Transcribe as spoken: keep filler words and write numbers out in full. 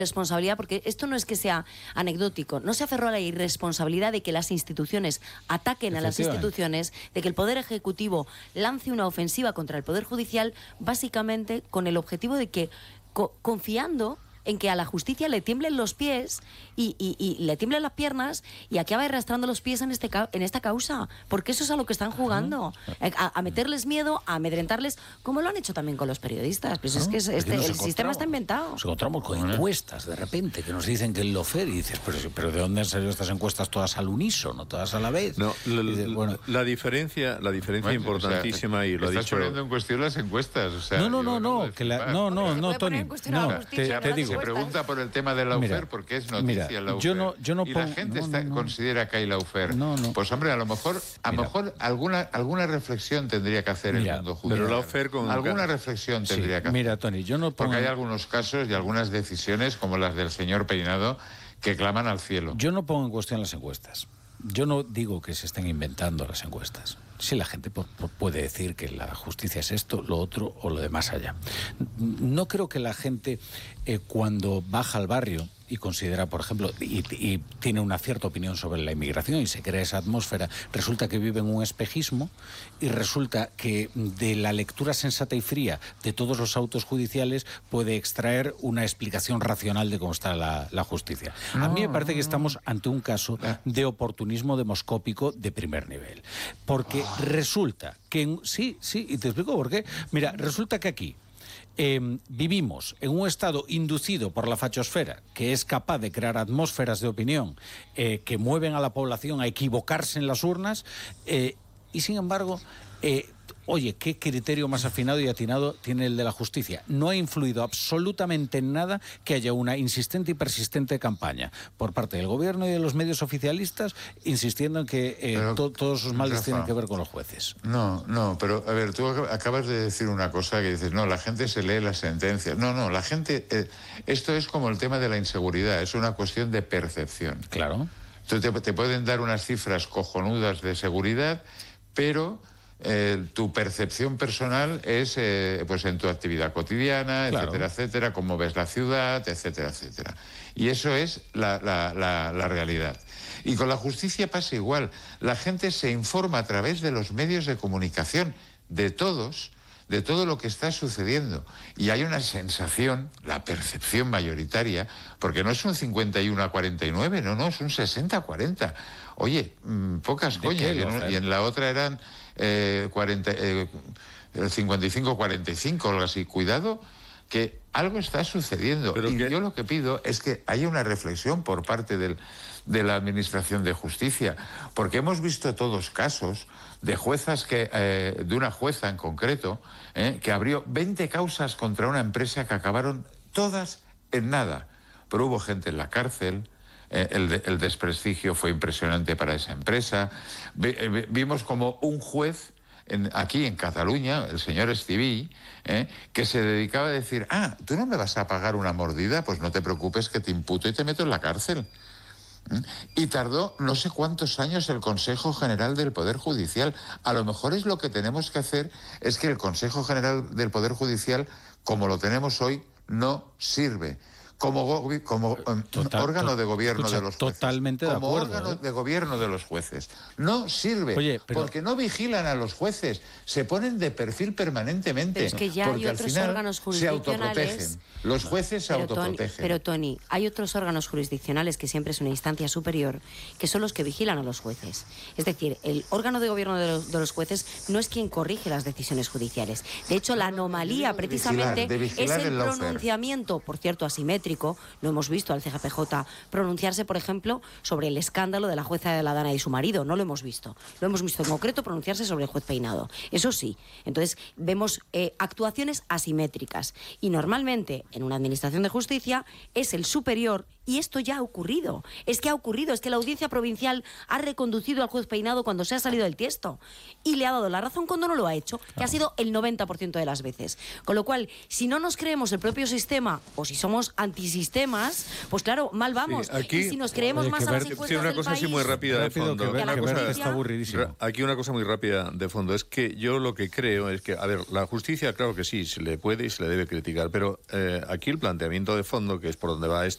responsabilidad, porque esto no es que sea anecdótico, no se aferró a la irresponsabilidad de que las instituciones ataquen a las instituciones, de que el Poder Ejecutivo lance una ofensiva contra el Poder Judicial, básicamente con el objetivo de que, co confiando en que a la justicia le tiemblen los pies y, y, y le tiemblen las piernas y acabe arrastrando los pies en, este en esta causa, porque eso es a lo que están jugando, a, a meterles miedo, a amedrentarles, como lo han hecho también con los periodistas. Pues es que es, este, el sistema está inventado. Nos encontramos con encuestas de repente que nos dicen que el Lofer, y dices, pero, pero ¿de dónde han salido estas encuestas todas al unísono, todas a la vez? No, la, dices, bueno, la diferencia, la diferencia bueno, importantísima, o sea, y lo ha dicho... Estás poniendo en cuestión las encuestas, o sea... No, no, no, no, no, que la, no, no, no, Tony, no, te, te, te digo... Se pregunta por el tema de Lawfare porque es noticia mira, Lawfare. Yo no, yo no y pongo, la gente no, está, no, no. considera que hay Lawfare. No, no. Pues hombre, a lo mejor, a lo mejor alguna, alguna reflexión tendría que hacer mira, el mundo judicial. Pero Lawfare con alguna reflexión tendría sí, que hacer. Mira, Tony, yo no pongo... Porque hay algunos casos y algunas decisiones, como las del señor Peinado, que claman al cielo. Yo no pongo en cuestión las encuestas. Yo no digo que se estén inventando las encuestas. Sí, la gente puede decir que la justicia es esto, lo otro o lo de más allá. No creo que la gente, eh, cuando baja al barrio y considera, por ejemplo, y, y tiene una cierta opinión sobre la inmigración y se crea esa atmósfera, resulta que vive en un espejismo y resulta que de la lectura sensata y fría de todos los autos judiciales puede extraer una explicación racional de cómo está la, la justicia. No, A mí me parece que estamos ante un caso de oportunismo demoscópico de primer nivel. Porque resulta que... En, sí, sí, y te explico por qué. Mira, resulta que aquí Eh, vivimos en un estado inducido por la fachosfera, que es capaz de crear atmósferas de opinión eh, que mueven a la población a equivocarse en las urnas, eh, y sin embargo, eh, oye, ¿qué criterio más afinado y atinado tiene el de la justicia? No ha influido absolutamente en nada que haya una insistente y persistente campaña por parte del gobierno y de los medios oficialistas insistiendo en que eh, pero, to todos sus males Rafa, tienen que ver con los jueces. No, no, pero a ver, tú acabas de decir una cosa que dices, no, la gente se lee las sentencias. No, no, la gente... Eh, esto es como el tema de la inseguridad, es una cuestión de percepción. Claro. Entonces te, te pueden dar unas cifras cojonudas de seguridad, pero... Eh, tu percepción personal es eh, pues en tu actividad cotidiana, claro. etcétera, etcétera, cómo ves la ciudad, etcétera, etcétera. Y eso es la, la, la, la realidad. Y con la justicia pasa igual. La gente se informa a través de los medios de comunicación, de todos, de todo lo que está sucediendo. Y hay una sensación, la percepción mayoritaria, porque no es un cincuenta y uno a cuarenta y nueve, no, no, es un sesenta a cuarenta. Oye, mmm, pocas coñas. Y en, y en la otra eran... Eh, cuarenta, eh, cincuenta y cinco a cuarenta y cinco, algo así. Cuidado, que algo está sucediendo. Pero y que... yo lo que pido es que haya una reflexión por parte del, de la Administración de Justicia, porque hemos visto todos casos de juezas que, eh, de una jueza en concreto, eh, que abrió veinte causas contra una empresa que acabaron todas en nada. Pero hubo gente en la cárcel. Eh, el, de, el desprestigio fue impresionante para esa empresa. Vi, eh, vimos como un juez en, aquí en Cataluña, el señor Estiví, eh, que se dedicaba a decir, ah, ¿tú no me vas a pagar una mordida? Pues no te preocupes que te imputo y te meto en la cárcel. ¿Mm? Y tardó no sé cuántos años el Consejo General del Poder Judicial. A lo mejor es lo que tenemos que hacer, es que el Consejo General del Poder Judicial, como lo tenemos hoy, no sirve. Como, como Total, órgano de gobierno escucha, de los jueces. Totalmente de como acuerdo. Como órgano ¿eh? de gobierno de los jueces. No sirve, Oye, pero... porque no vigilan a los jueces. Se ponen de perfil permanentemente. Pero es que ya porque hay otros al final órganos se jurisdiccionales... autoprotegen. Los jueces se pero autoprotegen. Tony, pero, Tony, hay otros órganos jurisdiccionales, que siempre es una instancia superior, que son los que vigilan a los jueces. Es decir, el órgano de gobierno de los, de los jueces no es quien corrige las decisiones judiciales. De hecho, la anomalía, precisamente, vigilar, vigilar es el, el pronunciamiento, por cierto, asimétrico. No hemos visto al C G P J pronunciarse, por ejemplo, sobre el escándalo de la jueza de la Dana y su marido. No lo hemos visto. Lo hemos visto en concreto pronunciarse sobre el juez Peinado. Eso sí. Entonces, vemos eh, actuaciones asimétricas. Y normalmente, en una administración de justicia, es el superior. Y esto ya ha ocurrido. Es que ha ocurrido. Es que la audiencia provincial ha reconducido al juez Peinado cuando se ha salido del tiesto. Y le ha dado la razón cuando no lo ha hecho, que ha sido el noventa por ciento de las veces. Con lo cual, si no nos creemos el propio sistema, o si somos antisistemas, pues claro, mal vamos. Sí, aquí, y si nos creemos oye, más a ver, las encuestas sí, una del cosa país, así muy rápida de fondo. Que ver, una que cosa, ver, está aburridísimo. Aquí una cosa muy rápida de fondo. Es que yo lo que creo es que, a ver, la justicia, claro que sí, se le puede y se le debe criticar, pero eh, aquí el planteamiento de fondo, que es por donde va esto,